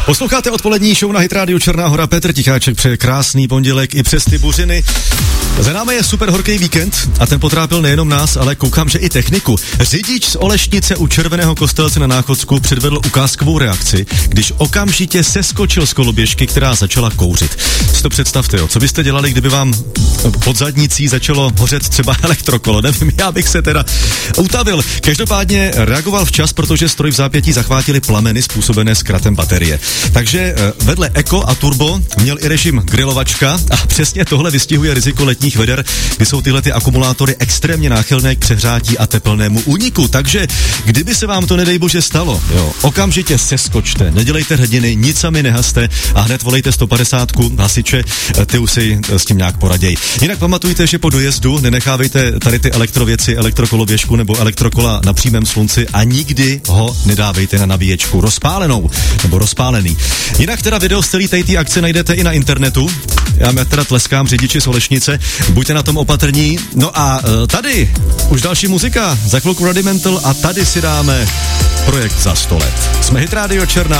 Posloucháte odpolední show na Hit Radio Černá Hora. Petr Ticháček přeje krásný pondělek i přes ty buřiny. Za námi je super horký víkend a ten potrápil nejenom nás, ale koukám, že i techniku. Řidič z Olešnice u Červeného Kostelce na Náchodsku předvedl ukázkovou reakci, když okamžitě seskočil z koloběžky, která začala kouřit. Si to představte, jo. Co byste dělali, kdyby vám pod zadnicí začalo hořet třeba elektrokolo? Nevím, já bych se teda utavil. Každopádně reagoval včas, protože stroj v zápětí zachvátili plameny způsobené zkratem baterie. Takže vedle Eco a Turbo měl i režim grilovačka a přesně tohle vystihuje riziko letních veder, kdy jsou tyhle ty akumulátory extrémně náchylné k přehřátí a tepelnému úniku. Takže kdyby se vám to nedej bože stalo, jo, okamžitě seskočte, nedělejte hrdiny, nic sami nehaste a hned volejte 150 hasiče, ty už si s tím nějak poraděj. Jinak pamatujte, že po dojezdu nenechávejte tady ty elektrověci, elektrokoloběžku nebo elektrokola na přímém slunci a nikdy ho nedávejte na nabíječku rozpálenou nebo rozpálený. Jinak teda video z celé té akce najdete i na internetu. Já teda tleskám řidiči z Olešnice, buďte na tom opatrní. No a tady už další muzika, za chvilku Rudimental a tady si dáme projekt za 100 let. Jsme Hit Radio Černá